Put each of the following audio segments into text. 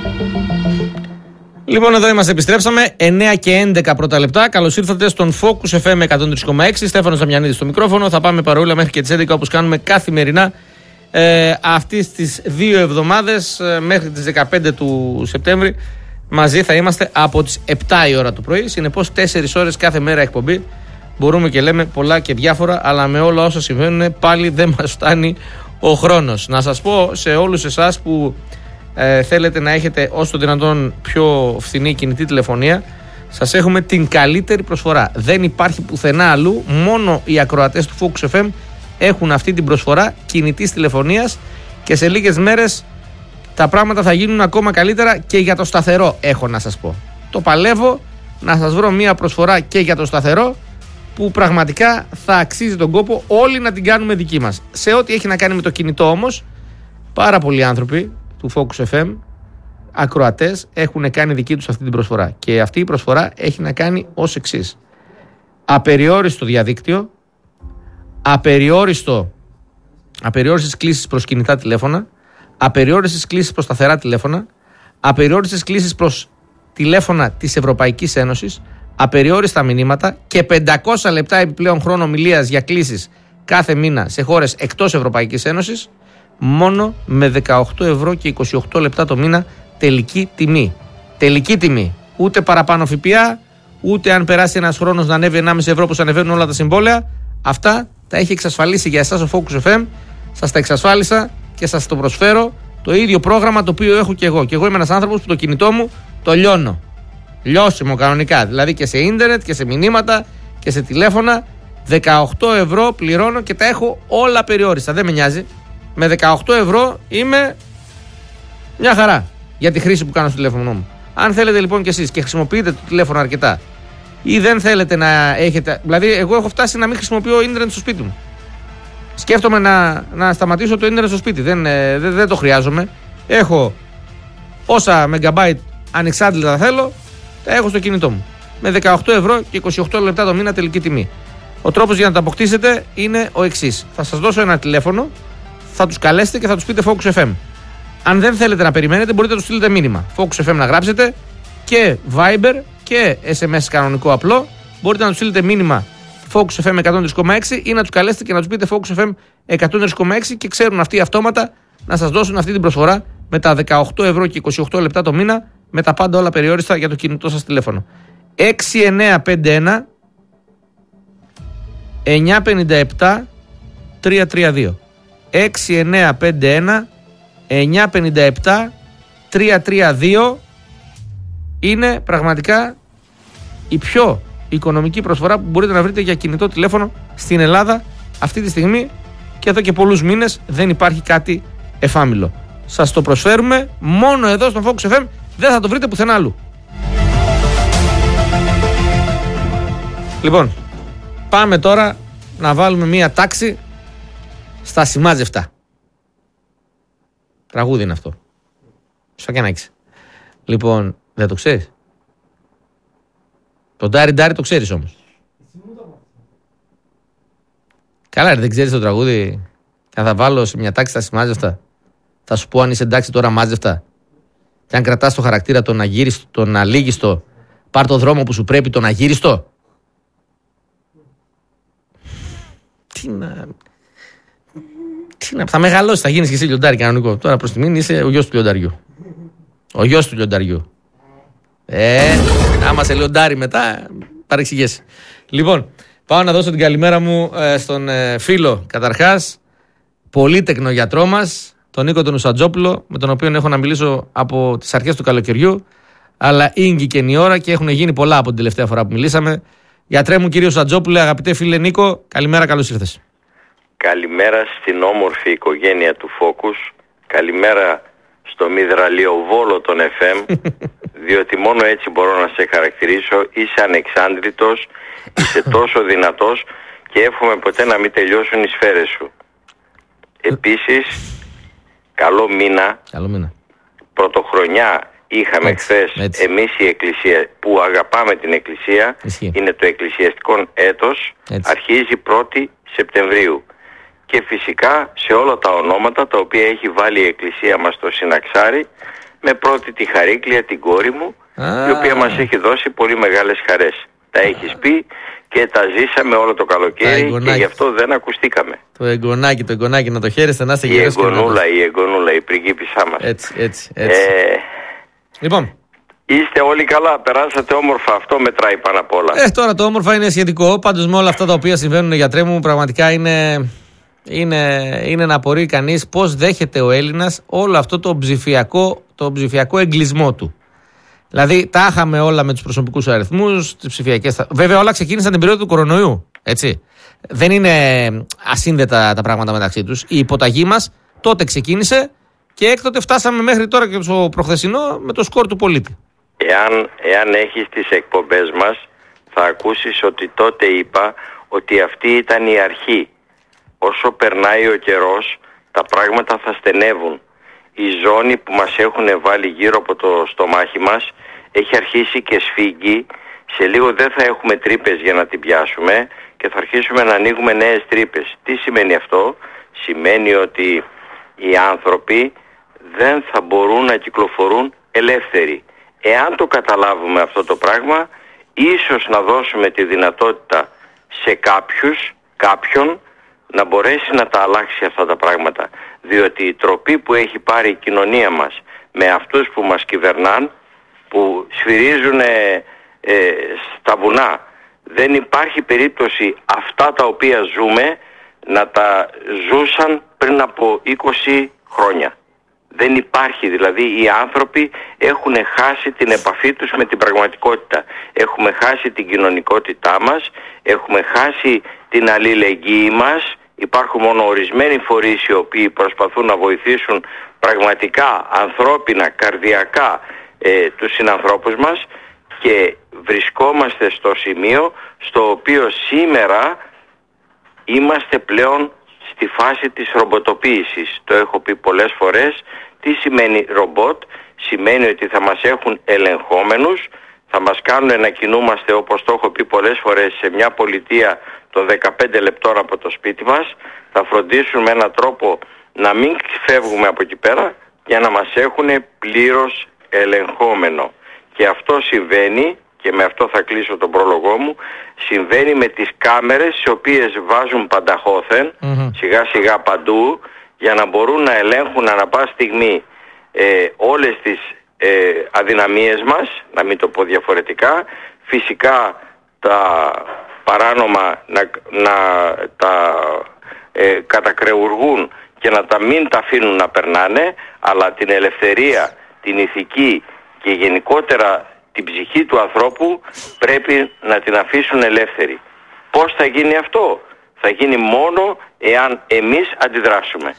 Λοιπόν, εδώ είμαστε, επιστρέψαμε. 9 και 11 πρώτα λεπτά. Καλώς ήρθατε στον Focus FM 103,6. Στέφανος Δαμιανίδης στο μικρόφωνο. Θα πάμε παρόλα μέχρι και τις 11, όπως κάνουμε καθημερινά αυτές τις 2 εβδομάδες μέχρι τις 15 του Σεπτέμβρη. Μαζί θα είμαστε από τις 7 η ώρα το πρωί. Συνεπώς 4 ώρες κάθε μέρα εκπομπή. Μπορούμε και λέμε πολλά και διάφορα, αλλά με όλα όσα συμβαίνουν πάλι δεν μας φτάνει ο χρόνος. Να σας πω σε όλους εσάς που θέλετε να έχετε όσο το δυνατόν πιο φθηνή κινητή τηλεφωνία, σας έχουμε την καλύτερη προσφορά. Δεν υπάρχει πουθενά αλλού, μόνο οι ακροατές του Focus FM έχουν αυτή την προσφορά κινητής τηλεφωνίας και σε λίγες μέρες τα πράγματα θα γίνουν ακόμα καλύτερα και για το σταθερό, έχω να σας πω. Το παλεύω να σας βρω μια προσφορά και για το σταθερό που πραγματικά θα αξίζει τον κόπο όλοι να την κάνουμε δική μας. Σε ό,τι έχει να κάνει με το κινητό όμως, πάρα πολλοί άνθρωποι του Focus FM, ακροατές, έχουν κάνει δική τους αυτή την προσφορά. Και αυτή η προσφορά έχει να κάνει ως εξής: απεριόριστο διαδίκτυο, απεριόριστες κλήσεις προς κινητά τηλέφωνα, απεριόριστες κλήσεις προς σταθερά τηλέφωνα, απεριόριστες κλήσεις προς τηλέφωνα της Ευρωπαϊκής Ένωσης, απεριόριστα μηνύματα και 500 λεπτά επιπλέον χρόνο ομιλίας για κλήσεις κάθε μήνα σε χώρες εκτός Ευρωπαϊκής Ένωσης, μόνο με 18 ευρώ και 28 λεπτά το μήνα τελική τιμή. Τελική τιμή. Ούτε παραπάνω ΦΠΑ, ούτε αν περάσει ένας χρόνος να ανέβει 1,5 ευρώ όπως ανεβαίνουν όλα τα συμβόλαια. Αυτά τα έχει εξασφαλίσει για εσάς ο Focus FM. Σας τα εξασφάλισα και σας το προσφέρω το ίδιο πρόγραμμα το οποίο έχω και εγώ. Και εγώ είμαι ένας άνθρωπος που το κινητό μου το λιώνω. Λιώσιμο κανονικά. Δηλαδή και σε ίντερνετ και σε μηνύματα και σε τηλέφωνα. 18 ευρώ πληρώνω και τα έχω όλα περιόριστα. Δεν με νοιάζει. Με 18 ευρώ είμαι μια χαρά για τη χρήση που κάνω στο τηλέφωνο μου. Αν θέλετε λοιπόν κι εσείς και χρησιμοποιείτε το τηλέφωνο αρκετά ή δεν θέλετε να έχετε. Δηλαδή, εγώ έχω φτάσει να μην χρησιμοποιώ ίντερνετ στο σπίτι μου. Σκέφτομαι να σταματήσω το ίντερνετ στο σπίτι. Δεν το χρειάζομαι. Έχω όσα megabyte ανεξάντλητα θέλω, τα έχω στο κινητό μου. Με 18 ευρώ και 28 λεπτά το μήνα τελική τιμή. Ο τρόπος για να το αποκτήσετε είναι ο εξής: θα σας δώσω ένα τηλέφωνο, θα τους καλέσετε και θα τους πείτε Focus FM. Αν δεν θέλετε να περιμένετε, μπορείτε να τους στείλετε μήνυμα. Focus FM να γράψετε και Viber και SMS κανονικό απλό. Μπορείτε να τους στείλετε μήνυμα Focus FM 103,6 ή να τους καλέσετε και να τους πείτε Focus FM 103,6 και ξέρουν αυτοί αυτόματα να σας δώσουν αυτή την προσφορά με τα 18 ευρώ και 28 λεπτά το μήνα, με τα πάντα όλα περιόριστα για το κινητό σας τηλέφωνο. 6951 957 332. 6951 957 332 είναι πραγματικά η πιο οικονομική προσφορά που μπορείτε να βρείτε για κινητό τηλέφωνο στην Ελλάδα αυτή τη στιγμή και εδώ και πολλούς μήνες. Δεν υπάρχει κάτι εφάμιλο. Σας το προσφέρουμε μόνο εδώ στον Focus FM, δεν θα το βρείτε πουθενά άλλου. Λοιπόν, πάμε τώρα να βάλουμε μία τάξη στα σημάζευτα. Τραγούδι είναι αυτό. Σφακιανάκης. Λοιπόν, δεν το ξέρεις? Το Ντάρι Ντάρι το ξέρεις όμως. Καλά, δεν ξέρεις το τραγούδι. Και αν θα βάλω σε μια τάξη στα σημάζευτα, θα σου πω αν είσαι εντάξει τώρα μάζευτα. Και αν κρατάς το χαρακτήρα τον αλήγιστο, πάρ' το δρόμο που σου πρέπει τον αγύριστο. Θα μεγαλώσεις, θα γίνεις και εσύ λιοντάρι κανονικό. Τώρα προς τη μήνυ είσαι ο γιος του λιονταριού. Ο γιος του λιονταριού. Άμα σε λιοντάρι μετά, παρεξηγέσαι. Λοιπόν, πάω να δώσω την καλημέρα μου στον φίλο καταρχάς, πολύτεκνο γιατρό μας, τον Νίκο τον Ουσατζόπουλο, με τον οποίο έχω να μιλήσω από τις αρχές του καλοκαιριού. Αλλά ήγγηκε η ώρα και έχουν γίνει πολλά από την τελευταία φορά που μιλήσαμε. Γιατρέ μου, κύριο Ουσατζόπουλε, αγαπητέ φίλε Νίκο, καλημέρα, καλώς ήρθες. Καλημέρα στην όμορφη οικογένεια του Focus. Καλημέρα στο μυδραλείο Βόλο των FM, διότι μόνο έτσι μπορώ να σε χαρακτηρίσω. Είσαι ανεξάντλητος, είσαι τόσο δυνατός και εύχομαι ποτέ να μην τελειώσουν οι σφαίρες σου. Επίσης, καλό μήνα. Πρωτοχρονιά είχαμε χθες εμείς η Εκκλησία, που αγαπάμε την Εκκλησία. Είναι το εκκλησιαστικό έτος, αρχίζει 1η Σεπτεμβρίου. Και φυσικά σε όλα τα ονόματα τα οποία έχει βάλει η Εκκλησία μας στο συναξάρι, με πρώτη τη Χαρίκλια, την κόρη μου, η οποία μας έχει δώσει πολύ μεγάλες χαρές. Τα έχεις πει και τα ζήσαμε όλο το καλοκαίρι και γι' αυτό δεν ακουστήκαμε. Το εγγονάκι, να το χαίρεστε, να είστε γερός. Η εγγονούλα, η πριγκίπισσά μας. Έτσι. Λοιπόν. Είστε όλοι καλά, περάσατε όμορφα, αυτό μετράει πάνω απ' όλα. Τώρα το όμορφα είναι σχετικό, πάντως με όλα αυτά τα οποία συμβαίνουν, γιατρέ μου, πραγματικά είναι να απορεί κανείς πώς δέχεται ο Έλληνας όλο αυτό το ψηφιακό εγκλισμό του. Δηλαδή τα είχαμε όλα με τους προσωπικούς αριθμούς, τις ψηφιακές. Βέβαια όλα ξεκίνησαν την περίοδο του κορονοϊού, έτσι. Δεν είναι ασύνδετα τα πράγματα μεταξύ τους. Η υποταγή μας τότε ξεκίνησε και έκτοτε φτάσαμε μέχρι τώρα και στο προχθεσινό με το σκορ του πολίτη. Εάν έχεις τις εκπομπές μας, θα ακούσεις ότι τότε είπα ότι αυτή ήταν η αρχή. Όσο περνάει ο καιρός, τα πράγματα θα στενεύουν. Η ζώνη που μας έχουν βάλει γύρω από το στομάχι μας έχει αρχίσει και σφίγγει. Σε λίγο δεν θα έχουμε τρύπες για να την πιάσουμε και θα αρχίσουμε να ανοίγουμε νέες τρύπες. Τι σημαίνει αυτό? Σημαίνει ότι οι άνθρωποι δεν θα μπορούν να κυκλοφορούν ελεύθεροι. Εάν το καταλάβουμε αυτό το πράγμα, ίσως να δώσουμε τη δυνατότητα σε κάποιον να μπορέσει να τα αλλάξει αυτά τα πράγματα. Διότι η τροπή που έχει πάρει η κοινωνία μας με αυτούς που μας κυβερνάν, που σφυρίζουν στα βουνά, δεν υπάρχει περίπτωση αυτά τα οποία ζούμε να τα ζούσαν πριν από 20 χρόνια. Δεν υπάρχει, δηλαδή οι άνθρωποι έχουν χάσει την επαφή τους με την πραγματικότητα. Έχουμε χάσει την κοινωνικότητά μας, έχουμε χάσει την αλληλεγγύη μας. Υπάρχουν μόνο ορισμένοι φορείς οι οποίοι προσπαθούν να βοηθήσουν πραγματικά, ανθρώπινα, καρδιακά τους συνανθρώπους μας και βρισκόμαστε στο σημείο στο οποίο σήμερα είμαστε πλέον στη φάση της ρομποτοποίησης. Το έχω πει πολλές φορές. Τι σημαίνει ρομπότ? Σημαίνει ότι θα μας έχουν ελεγχόμενους, θα μας κάνουν να κινούμαστε, όπως το έχω πει πολλές φορές, σε μια πολιτεία των 15 λεπτών από το σπίτι μας. Θα φροντίσουν με έναν τρόπο να μην φεύγουμε από εκεί πέρα για να μας έχουν πλήρως ελεγχόμενο. Και αυτό συμβαίνει, και με αυτό θα κλείσω τον πρόλογό μου, συμβαίνει με τις κάμερες, οι οποίες βάζουν πανταχώθεν, σιγά σιγά παντού, για να μπορούν να ελέγχουν ανά πάση στιγμή όλες τις αδυναμίες μας, να μην το πω διαφορετικά. Φυσικά τα παράνομα να τα κατακρεουργούν και να τα μην τα αφήνουν να περνάνε, αλλά την ελευθερία, την ηθική και γενικότερα την ψυχή του ανθρώπου πρέπει να την αφήσουν ελεύθερη. Πώς θα γίνει αυτό? Θα γίνει μόνο εάν εμείς αντιδράσουμε.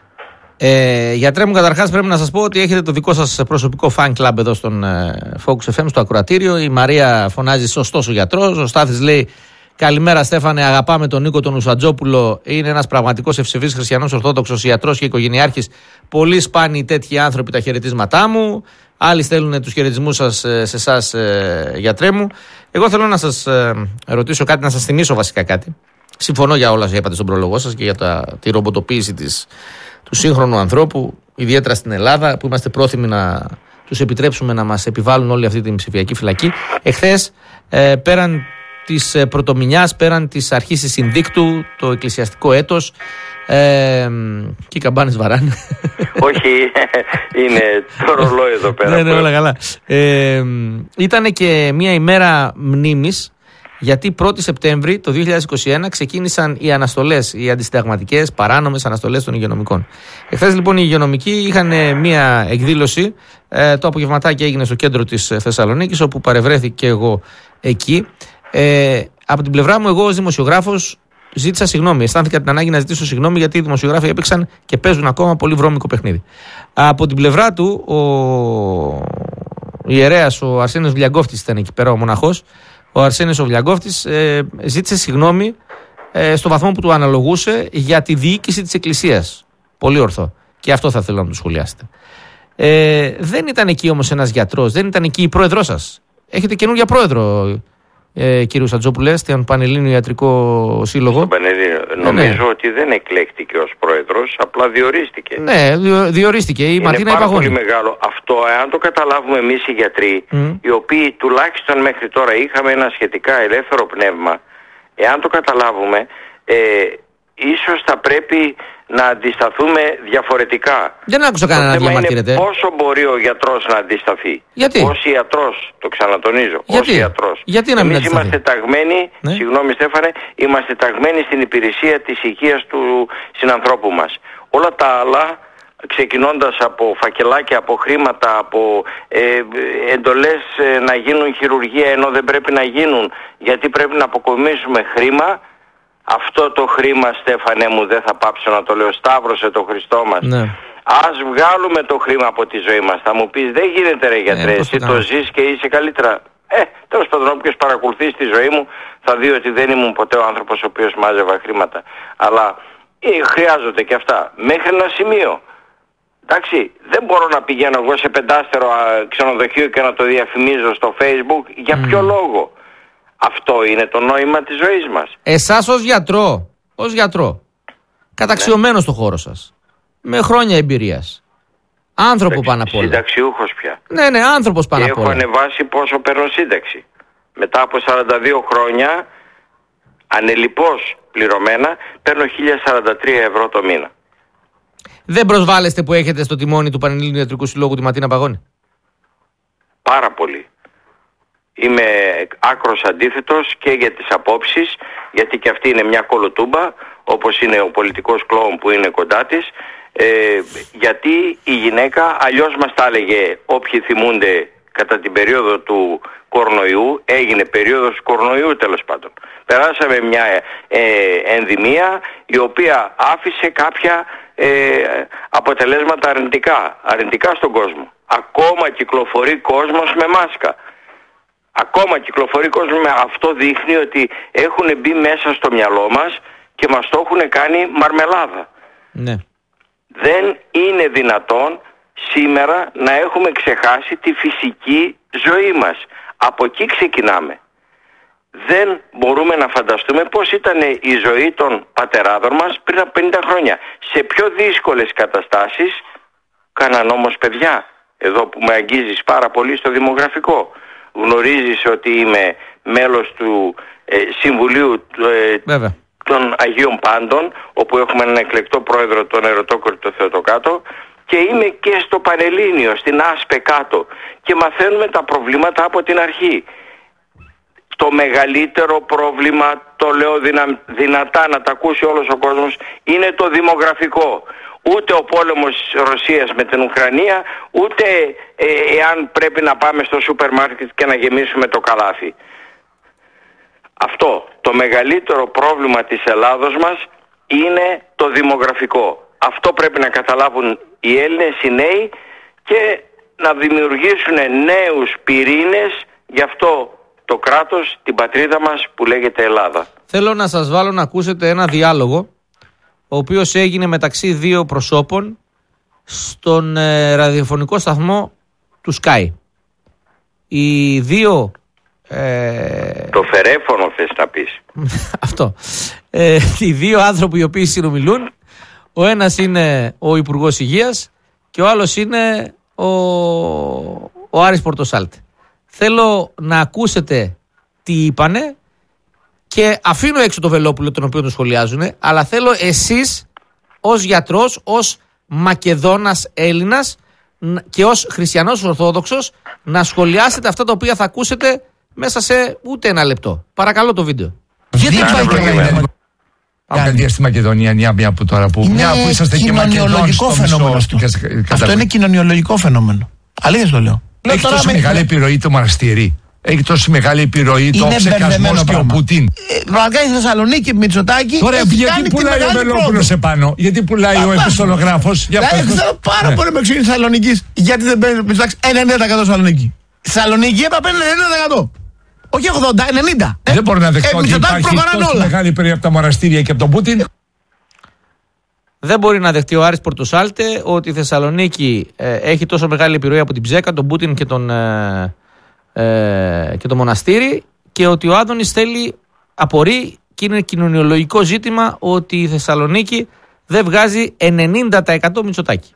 Γιατρέ μου, καταρχάς πρέπει να σας πω ότι έχετε το δικό σας προσωπικό fan club εδώ στον Focus FM, στο ακροατήριο. Η Μαρία φωνάζει σωστός ο γιατρός. Ο Στάθης λέει καλημέρα Στέφανε, αγαπάμε τον Νίκο τον Ουσαντζόπουλο. Είναι ένας πραγματικός ευσεβής χριστιανός ορθόδοξος ιατρός και οικογενειάρχης. Πολύ σπάνιοι τέτοιοι άνθρωποι, τα χαιρετίσματά μου. Άλλοι στέλνουν τους χαιρετισμούς σας σε εσάς, γιατρέ μου. Εγώ θέλω να σας ρωτήσω κάτι, να σας θυμίσω βασικά κάτι. Συμφωνώ για όλα όσα είπατε στον πρόλογό σας και για τη ρομποτοποίηση του σύγχρονου ανθρώπου, ιδιαίτερα στην Ελλάδα, που είμαστε πρόθυμοι να τους επιτρέψουμε να μας επιβάλλουν όλη αυτή την ψηφιακή φυλακή. Εχθές, πέραν της πρωτομηνιάς, πέραν της αρχής της συνδίκτου, το εκκλησιαστικό έτος, και οι καμπάνες βαράνε. Όχι, είναι το ρολόι εδώ πέρα. Ναι, όλα καλά. Ήτανε και μια ημέρα μνήμης, γιατί 1η Σεπτέμβρη το 2021 ξεκίνησαν οι αναστολές, οι αντισυνταγματικές παράνομες αναστολές των υγειονομικών. Εχθές λοιπόν οι υγειονομικοί είχαν μια εκδήλωση, το απογευματάκι έγινε στο κέντρο της Θεσσαλονίκης, όπου παρευρέθηκε εγώ εκεί. Από την πλευρά μου, εγώ ως δημοσιογράφος ζήτησα συγγνώμη. Αισθάνθηκα την ανάγκη να ζητήσω συγγνώμη, γιατί οι δημοσιογράφοι έπαιξαν και παίζουν ακόμα πολύ βρώμικο παιχνίδι. Από την πλευρά του, ο ιερέας, ο Αρσένιος Βλιαγκόφτης ήταν εκεί πέρα, ο μοναχός. Ο Αρσένιος ο Βλιαγκόφτης ζήτησε συγγνώμη στο βαθμό που του αναλογούσε για τη διοίκηση της Εκκλησίας. Πολύ ορθό. Και αυτό θα θέλω να το σχολιάσετε. Δεν ήταν εκεί όμως ένας γιατρός, δεν ήταν εκεί η πρόεδρός σας. Έχετε καινούργια πρόεδρο, κύριου Σατζόπουλε, στον Πανελλήνιο Ιατρικό Σύλλογο. Στον Πανελλήνιο. Νομίζω ότι δεν εκλέχτηκε ως πρόεδρος, απλά διορίστηκε. Ναι, διορίστηκε η Ματίνα Ιπαγώνη. Είναι πάρα πολύ μεγάλο αυτό, εάν το καταλάβουμε εμείς οι γιατροί, οι οποίοι τουλάχιστον μέχρι τώρα είχαμε ένα σχετικά ελεύθερο πνεύμα, εάν το καταλάβουμε, ίσως θα πρέπει να αντισταθούμε διαφορετικά. Δεν άκουσα κανένα να διαμαρτύρεται. Πόσο μπορεί ο γιατρός να αντισταθεί? Γιατί? Ως ιατρός, το ξανατονίζω. Γιατί? Ως ιατρός. Γιατί να μην εμείς είμαστε ταγμένοι, συγγνώμη Στέφανε, είμαστε ταγμένοι στην υπηρεσία της υγείας του συνανθρώπου μας. Όλα τα άλλα, ξεκινώντας από φακελάκια, από χρήματα, από εντολές να γίνουν χειρουργία ενώ δεν πρέπει να γίνουν, γιατί πρέπει να αποκομίσουμε χρήμα. Αυτό το χρήμα, Στέφανε μου, δεν θα πάψω να το λέω, σταύρωσε το Χριστό μας. Ναι. Ας βγάλουμε το χρήμα από τη ζωή μας. Θα μου πεις, δεν γίνεται ρε γιατρέ, εσύ το ζεις και είσαι καλύτερα. Τέλος πάντων, όποιος παρακολουθεί τη ζωή μου θα δει ότι δεν ήμουν ποτέ ο άνθρωπος ο οποίος μάζευα χρήματα. Αλλά χρειάζονται και αυτά. Μέχρι ένα σημείο. Εντάξει, δεν μπορώ να πηγαίνω εγώ σε 5-στερο ξενοδοχείο και να το διαφημίζω στο Facebook. Για ποιο λόγο? Αυτό είναι το νόημα της ζωής μας. Εσάς ως γιατρό, καταξιωμένο στο χώρο σας, με χρόνια εμπειρίας, άνθρωπο πάνω απ' όλα. Συνταξιούχος πια. Ναι, άνθρωπος πάνω απ' όλα. Έχω ανεβάσει πόσο παίρνω σύνταξη. Μετά από 42 χρόνια, ανελιπώς πληρωμένα, παίρνω 1.043 ευρώ το μήνα. Δεν προσβάλλεστε που έχετε στο τιμόνι του Πανελλήνιου Ιατρικού Συλλόγου τη Ματίνα Παγώνη? Πάρα πολύ. Είμαι άκρος αντίθετος και για τις απόψεις, γιατί και αυτή είναι μια κολοτούμπα, όπως είναι ο πολιτικός κλόουν που είναι κοντά της, γιατί η γυναίκα, αλλιώς μας τα έλεγε όποιοι θυμούνται κατά την περίοδο του κορονοϊού, έγινε περίοδος κορονοϊού τέλος πάντων. Περάσαμε μια ενδημία η οποία άφησε κάποια αποτελέσματα αρνητικά στον κόσμο. Ακόμα κυκλοφορεί κόσμος με μάσκα. Ακόμα κυκλοφορεί κόσμο με αυτό, δείχνει ότι έχουν μπει μέσα στο μυαλό μας και μας το έχουν κάνει μαρμελάδα. Ναι. Δεν είναι δυνατόν σήμερα να έχουμε ξεχάσει τη φυσική ζωή μας. Από εκεί ξεκινάμε. Δεν μπορούμε να φανταστούμε πώς ήταν η ζωή των πατεράδων μας πριν από 50 χρόνια. Σε πιο δύσκολες καταστάσεις κάναν όμως παιδιά. Εδώ που με αγγίζεις πάρα πολύ στο δημογραφικό. Γνωρίζεις ότι είμαι μέλος του Συμβουλίου των Αγίων Πάντων, όπου έχουμε έναν εκλεκτό πρόεδρο, τον Ερωτόκορη το Θεοτοκάτο, και είμαι και στο Πανελλήνιο, στην Άσπε κάτω, και μαθαίνουμε τα προβλήματα από την αρχή. Το μεγαλύτερο πρόβλημα, το λέω δυνατά να τα ακούσει όλος ο κόσμος, είναι το δημογραφικό. Ούτε ο πόλεμος της Ρωσίας με την Ουκρανία, ούτε εάν πρέπει να πάμε στο σούπερ μάρκετ και να γεμίσουμε το καλάθι. Αυτό το μεγαλύτερο πρόβλημα της Ελλάδος μας είναι το δημογραφικό. Αυτό πρέπει να καταλάβουν οι Έλληνες, οι νέοι, και να δημιουργήσουν νέους πυρήνες για αυτό το κράτος, την πατρίδα μας που λέγεται Ελλάδα. Θέλω να σας βάλω να ακούσετε ένα διάλογο ο οποίος έγινε μεταξύ δύο προσώπων στον ραδιοφωνικό σταθμό του Sky. Οι δύο... Το φερέφωνο θες να πεις. Αυτό. Οι δύο άνθρωποι οι οποίοι συνομιλούν, ο ένας είναι ο Υπουργός Υγείας και ο άλλος είναι ο Άρης Πορτοσάλτη. Θέλω να ακούσετε τι είπανε και αφήνω έξω το Βελόπουλο τον οποίο τον σχολιάζουν, αλλά θέλω εσείς ως γιατρός, ως Μακεδόνας Έλληνας και ως Χριστιανός Ορθόδοξος να σχολιάσετε αυτά τα οποία θα ακούσετε μέσα σε ούτε ένα λεπτό. Παρακαλώ το βίντεο. Γιατί πάει και στη Μακεδονία, μια που τώρα που είσαστε και κοινωνιολογικό φαινόμενο. Αυτό είναι κοινωνιολογικό φαινόμενο. Αλήθεια το λέω. Έχει τόσο μεγάλη επιρροή το μοναστήρι. Έχει τόσο μεγάλη επιρροή το ψεκασμός και ο Πουτίν. Πραγματικά η Θεσσαλονίκη, Μητσοτάκη. Τώρα γιατί πουλάει ο Βελόπουλος επάνω? Γιατί πουλάει ο επιστολογράφος? Θέλω πάρα πολύ με εξηγεί η Θεσσαλονίκη. Γιατί δεν παίρνει Μητσοτάκη 90% Θεσσαλονίκη. Θεσσαλονίκη έπρεπε να παίρνει 90%. Όχι 80, 90. Δεν μπορώ να δεχτώ ότι υπάρχει τόσο μεγάλη επιρροή από τα μοναστήρια και από τον Πούτιν. Δεν μπορεί να δεχτεί ο Άρης Πορτοσάλτε ότι η Θεσσαλονίκη έχει τόσο μεγάλη επιρροή από την Ψέκα, τον Πούτιν και το μοναστήρι, και ότι ο Άδωνης θέλει, απορεί και είναι κοινωνιολογικό ζήτημα ότι η Θεσσαλονίκη δεν βγάζει 90% Μητσοτάκη.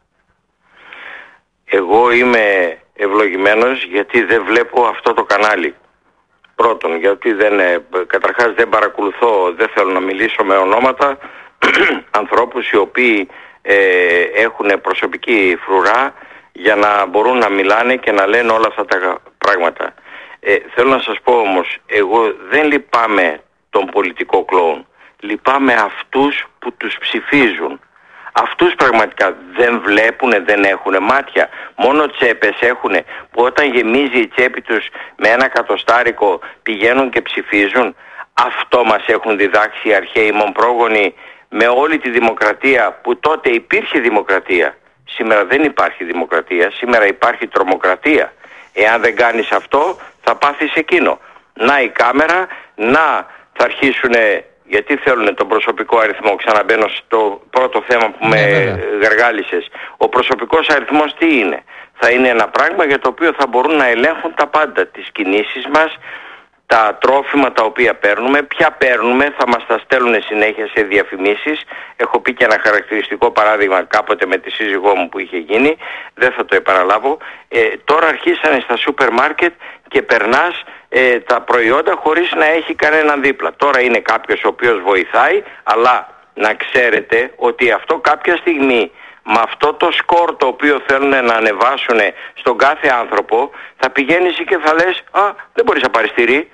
Εγώ είμαι ευλογημένος γιατί δεν βλέπω αυτό το κανάλι. Πρώτον, γιατί καταρχάς δεν παρακολουθώ, δεν θέλω να μιλήσω με ονόματα ανθρώπους οι οποίοι έχουν προσωπική φρουρά για να μπορούν να μιλάνε και να λένε όλα αυτά τα πράγματα. Θέλω να σας πω όμως, εγώ δεν λυπάμαι τον πολιτικό κλόουν. Λυπάμαι αυτούς που τους ψηφίζουν. Αυτούς πραγματικά δεν βλέπουνε, δεν έχουνε μάτια. Μόνο τσέπες έχουνε, που όταν γεμίζει η τσέπη τους με ένα κατοστάρικο πηγαίνουν και ψηφίζουν. Αυτό μας έχουν διδάξει οι αρχαίοι μομπρόγονοι με όλη τη δημοκρατία, που τότε υπήρχε δημοκρατία. Σήμερα δεν υπάρχει δημοκρατία, σήμερα υπάρχει τρομοκρατία. Εάν δεν κάνεις αυτό θα πάθεις εκείνο. Να η κάμερα, θα αρχίσουνε. Γιατί θέλουν τον προσωπικό αριθμό, ξαναμπαίνω στο πρώτο θέμα που με γαργάλισες. Ο προσωπικός αριθμός τι είναι? Θα είναι ένα πράγμα για το οποίο θα μπορούν να ελέγχουν τα πάντα, τις κινήσεις μας, τα τρόφιμα τα οποία παίρνουμε, ποια παίρνουμε, θα μας τα στέλνουν συνέχεια σε διαφημίσεις. Έχω πει και ένα χαρακτηριστικό παράδειγμα κάποτε με τη σύζυγό μου που είχε γίνει, δεν θα το επαναλάβω. Τώρα αρχίσανε στα σούπερ μάρκετ και περνάς τα προϊόντα χωρίς να έχει κανέναν δίπλα. Τώρα είναι κάποιος ο οποίος βοηθάει, αλλά να ξέρετε ότι αυτό κάποια στιγμή, με αυτό το σκορ το οποίο θέλουν να ανεβάσουν στον κάθε άνθρωπο, θα πηγαίνεις και θα λες δεν μπορείς να πάρεις τυρί.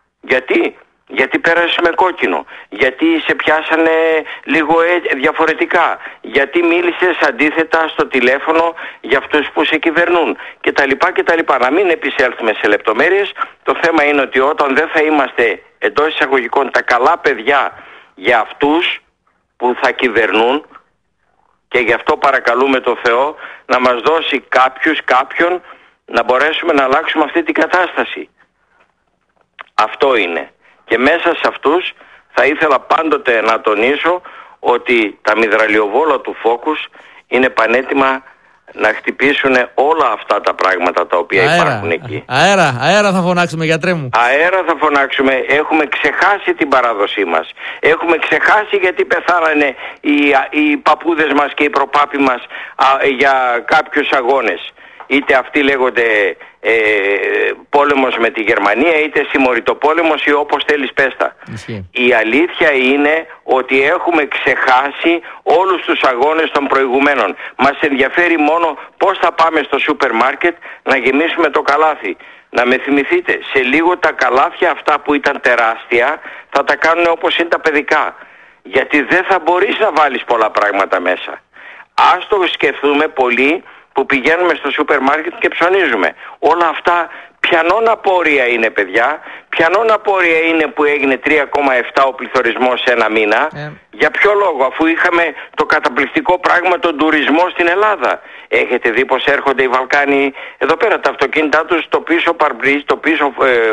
Γιατί πέρασες με κόκκινο, γιατί σε πιάσανε λίγο διαφορετικά, γιατί μίλησες αντίθετα στο τηλέφωνο για αυτούς που σε κυβερνούν κτλ. Να μην επισέλθουμε σε λεπτομέρειες. Το θέμα είναι ότι όταν δεν θα είμαστε εντός εισαγωγικών τα καλά παιδιά για αυτούς που θα κυβερνούν, και γι' αυτό παρακαλούμε το Θεό να μας δώσει κάποιον να μπορέσουμε να αλλάξουμε αυτή την κατάσταση. Αυτό είναι. Και μέσα σε αυτούς θα ήθελα πάντοτε να τονίσω ότι τα μυδραλιοβόλα του Focus είναι πανέτοιμα να χτυπήσουν όλα αυτά τα πράγματα τα οποία υπάρχουν εκεί. Αέρα θα φωνάξουμε, γιατρέ μου. Αέρα θα φωνάξουμε. Έχουμε ξεχάσει την παράδοσή μας. Έχουμε ξεχάσει γιατί πεθάνανε οι παππούδες μας και οι προπάποι μας για κάποιους αγώνες. Είτε αυτοί λέγονται πόλεμος με τη Γερμανία, είτε συμμοριτοπόλεμος, ή όπως θέλεις πέστα. Η αλήθεια είναι ότι έχουμε ξεχάσει όλους τους αγώνες των προηγουμένων. Μας ενδιαφέρει μόνο πώς θα πάμε στο σούπερ μάρκετ να γεμίσουμε το καλάθι. Να με θυμηθείτε, σε λίγο τα καλάθια αυτά που ήταν τεράστια θα τα κάνουν όπως είναι τα παιδικά. Γιατί δεν θα μπορείς να βάλεις πολλά πράγματα μέσα. Ας το σκεφτούμε πολύ που πηγαίνουμε στο σούπερ μάρκετ και ψωνίζουμε. Όλα αυτά πιανόν απόρρια είναι, παιδιά. Πιανόν απόρρια είναι που έγινε 3,7 ο πληθωρισμός σε ένα μήνα. Για ποιο λόγο? Αφού είχαμε το καταπληκτικό πράγμα, τον τουρισμό στην Ελλάδα. Έχετε δει πως έρχονται οι Βαλκάνοι εδώ πέρα, τα αυτοκίνητά τους, το πίσω παρμπρίζ, το πίσω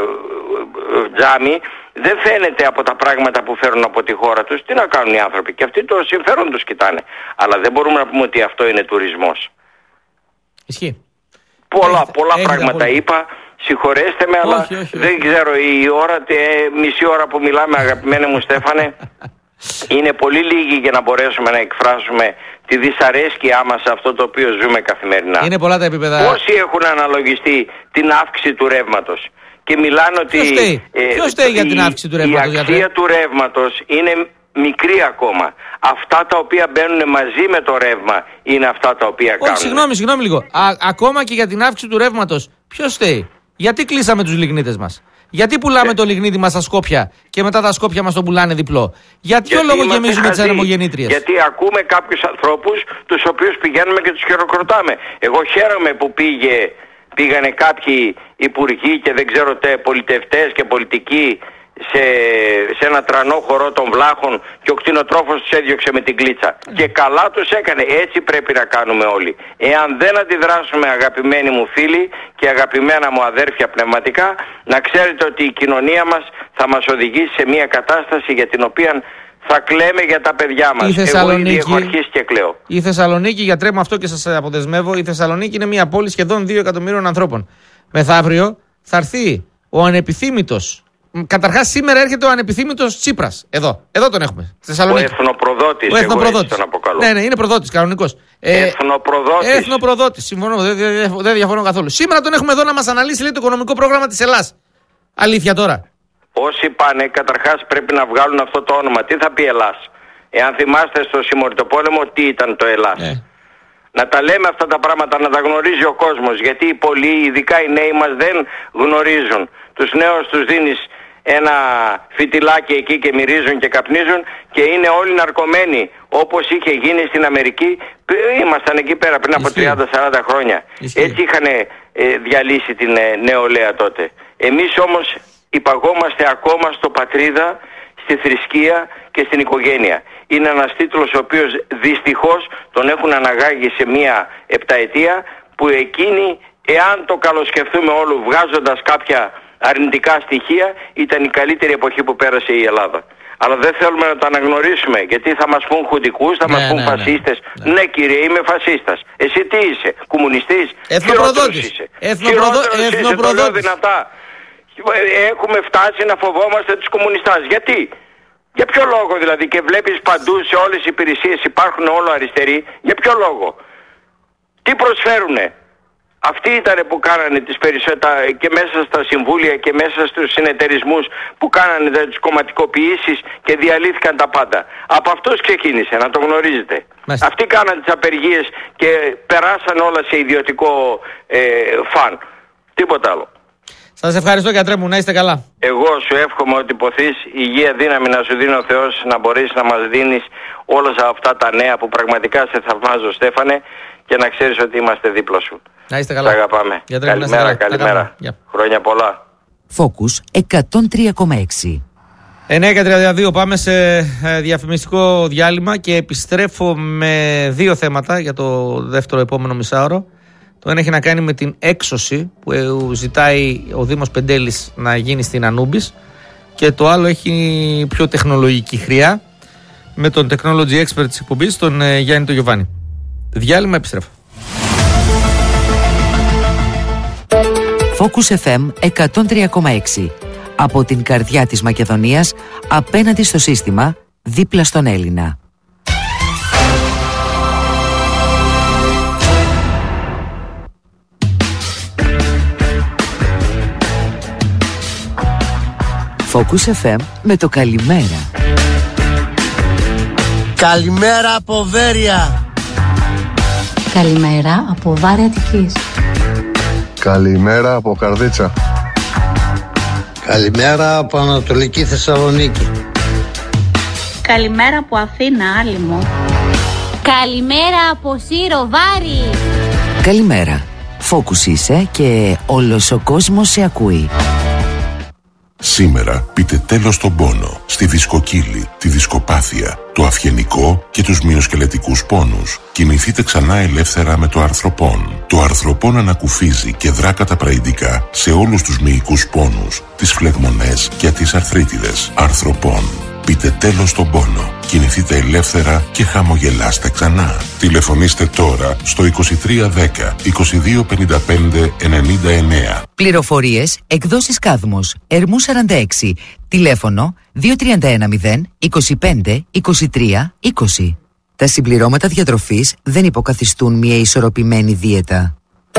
τζάμι δεν φαίνεται από τα πράγματα που φέρουν από τη χώρα τους. Τι να κάνουν οι άνθρωποι? Και αυτοί το συμφέρον τους κοιτάνε. Αλλά δεν μπορούμε να πούμε ότι αυτό είναι τουρισμός. Ισχύει. Πολλά πράγματα είπα. Συγχωρέστε με, αλλά δεν ξέρω, η ώρα, μισή ώρα που μιλάμε, αγαπημένε μου Στέφανε, είναι πολύ λίγη για να μπορέσουμε να εκφράσουμε τη δυσαρέσκειά μας σε αυτό το οποίο ζούμε καθημερινά. Είναι πολλά τα επίπεδα. Πόσοι έχουν αναλογιστεί την αύξηση του ρεύματος και μιλάνε ότι ποιος φταίει για την αύξηση του ρεύματος? Η αξία του ρεύματος είναι μικρή ακόμα. Αυτά τα οποία μπαίνουν μαζί με το ρεύμα είναι αυτά τα οποία κάνουν. Συγγνώμη λίγο. Ακόμα και για την αύξηση του ρεύματος, ποιος φταίει? Γιατί κλείσαμε τους λιγνίτες μας? Γιατί πουλάμε το λιγνίτη μας στα Σκόπια και μετά τα Σκόπια μας το πουλάνε διπλό? Για ποιο λόγο γεμίζουμε τις ανεμογεννήτριες? Γιατί ακούμε κάποιους ανθρώπους τους οποίους πηγαίνουμε και τους χειροκροτάμε. Εγώ χαίρομαι που πήγανε κάποιοι υπουργοί και δεν ξέρω πολιτευτές και πολιτικοί σε ένα τρανό χορό των βλάχων και ο κτηνοτρόφος τους έδιωξε με την κλίτσα. Και καλά τους έκανε. Έτσι πρέπει να κάνουμε όλοι. Εάν δεν αντιδράσουμε, αγαπημένοι μου φίλοι και αγαπημένα μου αδέρφια πνευματικά, να ξέρετε ότι η κοινωνία μας θα μας οδηγήσει σε μια κατάσταση για την οποία θα κλαίμε για τα παιδιά μας. Εγώ ήδη έχω αρχίσει και κλαίω. Η Θεσσαλονίκη, γιατρέ μου, αυτό και σας αποδεσμεύω, η Θεσσαλονίκη είναι μια πόλη σχεδόν 2 εκατομμύριων ανθρώπων. Μεθαύριο θα έρθει ο ανεπιθύμητος Καταρχάς, σήμερα έρχεται ο ανεπιθύμητος Τσίπρας. Εδώ τον έχουμε. Στη Θεσσαλονίκη. Ο εθνοπροδότης. Ο εθνοπροδότης. Τον αποκαλώ. Ναι, είναι προδότης, κανονικός. Εθνοπροδότης. Συμφωνώ, δεν διαφωνώ καθόλου. Σήμερα τον έχουμε εδώ να μας αναλύσει, λέει, το οικονομικό πρόγραμμα της Ελλάς. Αλήθεια τώρα. Όσοι πάνε, καταρχάς πρέπει να βγάλουν αυτό το όνομα. Τι θα πει Ελλάς? Εάν θυμάστε στο Συμμοριτοπόλεμο, τι ήταν το Ελλάς? Να τα λέμε αυτά τα πράγματα, να τα γνωρίζει ο κόσμος. Γιατί οι πολλοί, ειδικά οι νέοι μας, δεν γνωρίζουν. Τους νέους τους δίνεις ένα φιτιλάκι εκεί και μυρίζουν και καπνίζουν και είναι όλοι ναρκωμένοι. Όπως είχε γίνει στην Αμερική, ήμασταν εκεί πέρα πριν από 30-40 χρόνια. Έτσι είχαν διαλύσει την νεολαία τότε. Εμείς όμως υπαγόμαστε ακόμα στο πατρίδα, στη θρησκεία και στην οικογένεια. Είναι ένας τίτλος ο οποίος δυστυχώς τον έχουν αναγάγει σε μία επταετία που εκείνη, εάν το καλοσκεφτούμε όλο βγάζοντας κάποια αρνητικά στοιχεία, ήταν η καλύτερη εποχή που πέρασε η Ελλάδα. Αλλά δεν θέλουμε να το αναγνωρίσουμε, γιατί θα μας πούν χουντικούς, θα μας πούν φασίστες. Ναι κύριε, είμαι φασίστας. Εσύ τι είσαι, κομμουνιστής? Εθνοπροδότης. Εθνοπροδότης. Δυνατά. Έχουμε φτάσει να φοβόμαστε τους κομμουνιστάς. Γιατί? Για ποιο λόγο δηλαδή? Και βλέπεις παντού σε όλες οι υπηρεσίες υπάρχουν όλο αριστεροί. Για ποιο λόγο? Τι προσφέρουνε? Αυτοί ήταν που κάνανε τις και μέσα στα συμβούλια και μέσα στους συνεταιρισμούς που κάνανε τις κομματικοποιήσεις και διαλύθηκαν τα πάντα. Από αυτούς ξεκίνησε, να το γνωρίζετε. Αυτοί κάνανε τις απεργίες και περάσαν όλα σε ιδιωτικό φαν. Τίποτα άλλο. Σας ευχαριστώ, γιατρέ μου, να είστε καλά. Εγώ σου εύχομαι ότι ποθείς υγεία, δύναμη να σου δίνει ο Θεός, να μπορείς να μας δίνεις όλα αυτά τα νέα που πραγματικά σε θαυμάζω, Στέφανε, και να ξέρεις ότι είμαστε δίπλα σου. Να είστε καλά. Τα αγαπάμε. Γιατρέ, καλημέρα. Χρόνια πολλά. Focus 103,6. 9:32, πάμε σε διαφημιστικό διάλειμμα και επιστρέφω με δύο θέματα για το δεύτερο επόμενο μισάωρο. Το ένα έχει να κάνει με την έξωση που ζητάει ο Δήμος Πεντέλης να γίνει στην Ανούμπης και το άλλο έχει πιο τεχνολογική χρειά με τον technology expert της εκπομπής, τον Γιάννη τον Γιωβάνη. Διάλειμμα, επιστρέφω. Focus FM 103,6. Από την καρδιά της Μακεδονίας, απέναντι στο σύστημα, δίπλα στον Έλληνα. Focus FM με το καλημέρα. Καλημέρα από Βέρεια. Καλημέρα από Βάρη Αττικής. Καλημέρα από Καρδίτσα. Καλημέρα από Ανατολική Θεσσαλονίκη. Καλημέρα από Αθήνα Άλυμο. Καλημέρα από Σύρο Βάρη. Καλημέρα. Focus είσαι και όλος ο κόσμος σε ακούει. Σήμερα πείτε τέλος στον πόνο, στη δισκοκύλη, τη δισκοπάθεια, το αυγενικό και τους μυοσκελετικούς πόνους. Κινηθείτε ξανά ελεύθερα με το αρθροπόν. Το αρθροπόν ανακουφίζει και δρά καταπραϊντικά σε όλους τους μυϊκούς πόνους, τις φλεγμονές και τις αρθρίτιδες. Αρθροπόν. Πείτε τέλος στον πόνο. Κινηθείτε ελεύθερα και χαμογελάστε ξανά. Τηλεφωνήστε τώρα στο 2310 2255 99. Πληροφορίες, εκδόσεις Κάδμος, Ερμού 46, τηλέφωνο 2310 25 23 20. Τα συμπληρώματα διατροφής δεν υποκαθιστούν μια ισορροπημένη δίαιτα.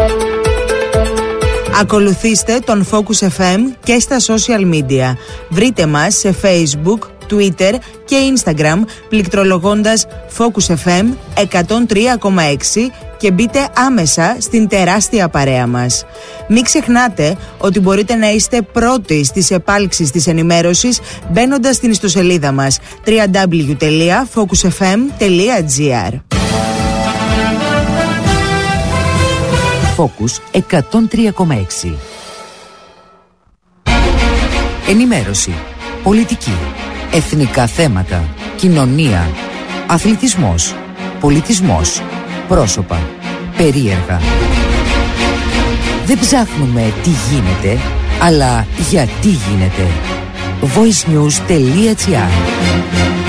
Ακολουθήστε τον Focus FM και στα social media. Βρείτε μας σε Facebook, Twitter και Instagram πληκτρολογώντας Focus FM 103,6 και μπείτε άμεσα στην τεράστια παρέα μας. Μην ξεχνάτε ότι μπορείτε να είστε πρώτοι στις επάλξεις της ενημέρωσης μπαίνοντας στην ιστοσελίδα μας www.focusfm.gr. Focus 103,6. Ενημέρωση, πολιτική, εθνικά θέματα, κοινωνία, αθλητισμός, πολιτισμός, πρόσωπα, περίεργα. Δεν ψάχνουμε τι γίνεται, αλλά γιατί γίνεται. voicenews.gr